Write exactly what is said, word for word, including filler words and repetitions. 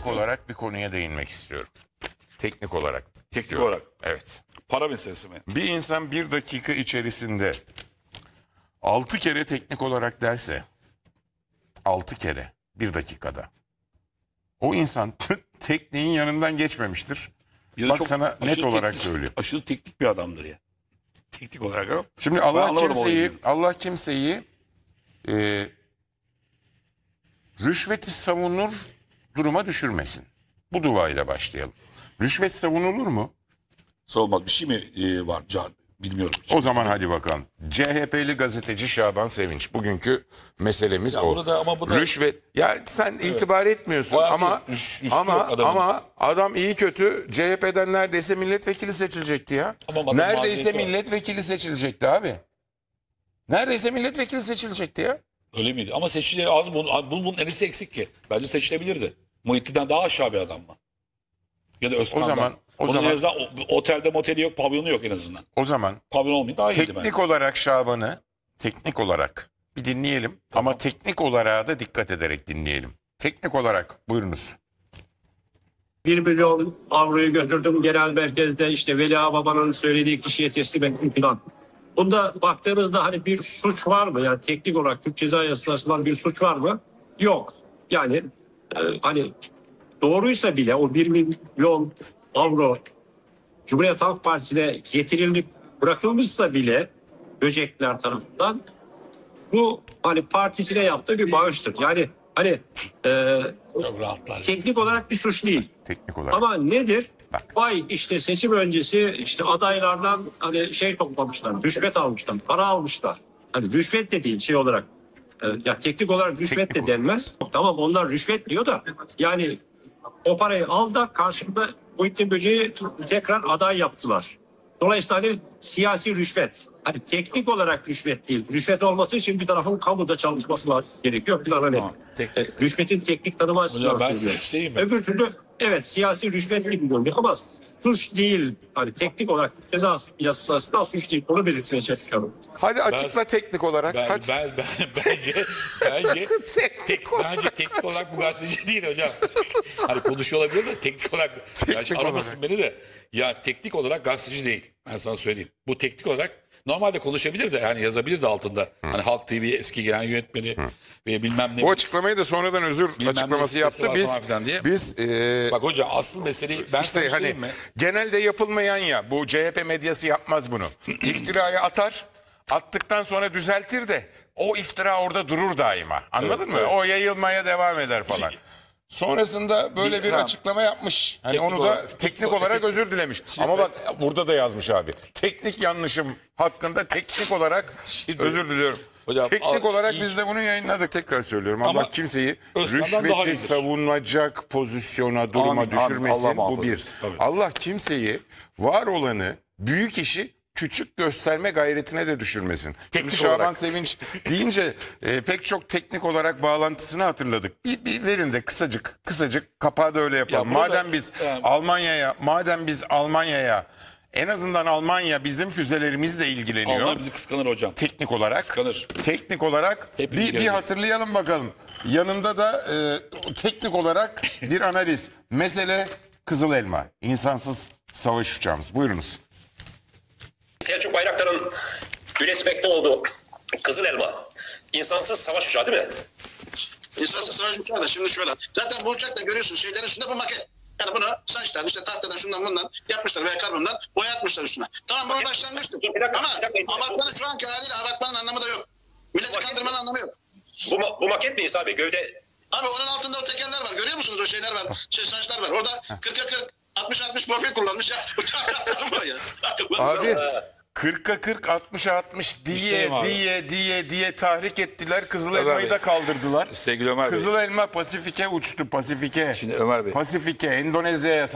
teknik olarak bir konuya değinmek istiyorum. Teknik olarak. Teknik istiyorum. olarak. Evet. Para meselesi mi? Bir insan bir dakika içerisinde altı kere teknik olarak derse, altı kere bir dakikada, o insan tekniğin yanından geçmemiştir. Ya da Bak çok sana net aşırı olarak teknik- söylüyorum. Aşırı teknik bir adamdır ya. Teknik olarak ama. Şimdi Ben Allah anlamadım kimseyi, olayı. Allah kimseyi e, rüşveti savunur duruma düşürmesin. Bu duayla başlayalım. Rüşvet savunulur mu? Olmaz. Bir şey mi e, var Can? Bilmiyorum. O zaman hadi bakalım. C H P'li gazeteci Şaban Sevinç. Bugünkü meselemiz Ya o. bunu da- ama bu da- Rüşvet. Ya sen itibar etmiyorsun Bayağı ama bir rüş- rüştü ama yok adamın. ama adam iyi kötü C H P'den neredeyse milletvekili seçilecekti ya. Ama adam Neredeyse maziyeti var. milletvekili seçilecekti abi. Neredeyse milletvekili seçilecekti ya. Öyle miydi? Ama seçicileri az. Bunun, bunun, bunun elisi eksik ki. Bence seçilebilirdi. Muhittin'den daha aşağı bir adam mı? Ya da Özkan'dan. O zaman- o Onun zaman- en azından o- otelde moteli yok, pavyonu yok en azından. O zaman Pavyon olmayı daha iyiydi teknik bence. olarak Şaban'ı teknik olarak bir dinleyelim. Ama teknik olarak da dikkat ederek dinleyelim. Teknik olarak buyurunuz. bir milyon avroyu götürdüm genel merkezde işte Veli Ağababa'nın söylediği kişiye teslim ettim filan. Bunda baktığınızda hani bir suç var mı? Yani teknik olarak Türk Ceza Yasası'ndan bir suç var mı? Yok. Yani e, hani doğruysa bile o bir milyon avro Cumhuriyet Halk Partisi'ne getirilip bırakılmışsa bile Böcekler tarafından bu hani partisine yaptığı bir bağıştır. Yani hani e, Çok rahatlar. teknik olarak bir suç değil. Teknik olarak. Ama nedir? Bak. Vay işte seçim öncesi işte adaylardan hani şey toplamışlar, rüşvet almışlar, para almışlar. Hani rüşvet de değil şey olarak. e, Ya teknik olarak rüşvet Teknik de denmez. Tamam onlar rüşvet diyor da yani o parayı al da karşında Muhittin Böceği tekrar aday yaptılar. Dolayısıyla hani siyasi rüşvet. Hani teknik olarak rüşvet değil. Rüşvet olması için bir tarafın kamuda çalışması var, gerekiyor. Falan hani. Tamam, tek- E, rüşvetin teknik tanımı açısından Hocam ben size söylüyorum. söyleyeyim mi? Öbür türlü evet siyasi rüşvet gibi görünüyor ama suç değil. Hani teknik olarak ceza yasasından suç değil. Onu belirtmeye çalışıyorum. Hadi açıkla teknik olarak. Ben, Hadi. ben, ben, bence bence Teknik tek, olarak. bence teknik olarak bu gazeteci değil hocam. Hani konuşuyor olabilir de teknik olarak Teknik yani aramasın olarak. beni de ya teknik olarak gazeteci değil. Ben sana söyleyeyim. Bu teknik olarak normalde konuşabilir de yani yazabilir de altında. Hani Halk T V eski gelen yönetmeni ve bilmem ne. Bu açıklamayı da sonradan özür Bilmem ne açıklaması sitesi yaptı. var Biz falan filan diye. biz e, Bak hocam asıl meseleyi ben işte sana hani söyleyeyim mi? genelde yapılmayan ya bu C H P medyası yapmaz bunu. İftirayı atar. Attıktan sonra düzeltir de o iftira orada durur daima. Anladın Evet, mı? evet. O yayılmaya devam eder falan. Sonrasında böyle Bir- bir ha. açıklama yapmış. Hani Teknik onu da olarak- teknik olarak özür dilemiş. Ama bak burada da yazmış abi. Teknik yanlışım hakkında teknik olarak Şimdi- özür diliyorum. Hocam, teknik al- olarak iyi- biz de bunu yayınladık. Tekrar söylüyorum. Ama Allah kimseyi Özkan'dan daha rüşveti iyidir. savunacak pozisyona, duruma Amin, amin. düşürmesin. Allah Bu muhafaza bir. etsin, tabii. Allah kimseyi var olanı, büyük işi küçük gösterme gayretine de düşürmesin. Teknik Şimdi Şaban olarak. Sevinç deyince e, pek çok teknik olarak bağlantısını hatırladık. Bir, bir verin de kısacık, kısacık kapağı da öyle yapalım. Ya burada- madem biz yani- Almanya'ya, madem biz Almanya'ya, en azından Almanya bizim füzelerimizle ilgileniyor. Onlar bizi kıskanır hocam. Teknik olarak. Kıskanır. Teknik olarak Hepimiz bir, bir geleceğiz. hatırlayalım bakalım. Yanında da e, teknik olarak bir analiz. Mesele Kızıl Elma. İnsansız savaş uçağımız. Buyurunuz. Selçuk Bayraktar'ın üretmekte olduğu Kızıl Elma, insansız savaş uçağı değil mi? İnsansız savaş uçağı da şimdi şöyle. Zaten bu uçak da görüyorsunuz şeylerin üstünde bu maket. Yani bunu saçlar işte tahtadan şundan bundan yapmışlar veya karbondan boyatmışlar üstüne. Tamam bu başlangıçtır. Bir dakika, Ama bir dakika. abartmanın şu anki haliyle abartmanın anlamı da yok. Milleti kandırmanın anlamı yok. Bu, ma- bu maket mi İsa Bey? Gövde Abi onun altında o tekerler var. Görüyor musunuz o şeyler var? Şey saçlar var. Orada kırka kırk altmış altmış profil kullanmış ya. Uçağı katladı buraya. Abi kırka kırk altmışa altmış diye Hüseyin abi. diye diye diye tahrik ettiler. Kızıl Ömer Elma'yı Bey. da kaldırdılar. Sevgili Ömer Bey. Kızıl Elma Pasifik'e uçtu. Pasifik'e. Şimdi Ömer Bey. Pasifik'e, Endonezya'ya